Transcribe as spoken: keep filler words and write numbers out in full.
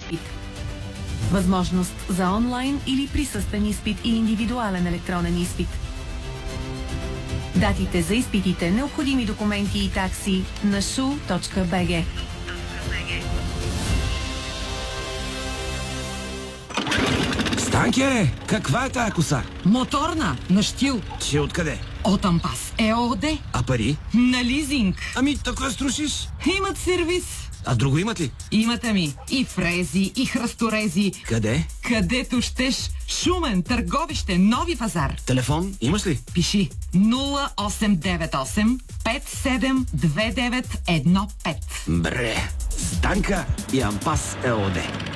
изпит. Възможност за онлайн или присъствен изпит и индивидуален електронен изпит. Датите за изпитите, необходими документи и такси на шу точка би джи. Станке, каква е тая коса? Моторна, на щил. Че откъде? От Ампас ЕООД. А пари? На лизинг. Ами, така струшиш. Имат сервис. А друго имат ли? Имат ами и фрези, и храсторези. Къде? Където щеш. Шумен, Търговище, Нови пазар. Телефон имаш ли? Пиши нула осем девет осем пет седем две девет едно пет. Бре, Станка и Ампас ЕООД.